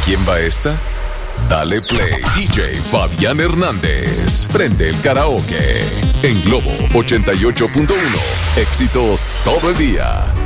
quién va esta? Dale Play, DJ Fabián Hernández. Prende el karaoke en Globo 88.1. Éxitos todo el día.